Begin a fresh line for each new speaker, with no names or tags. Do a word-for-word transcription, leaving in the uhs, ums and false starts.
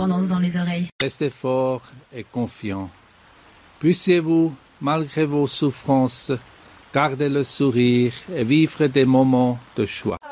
l'indépendance dans les oreilles.
Restez forts et confiants. Puissiez-vous, malgré vos souffrances, garder le sourire et vivre des moments de joie.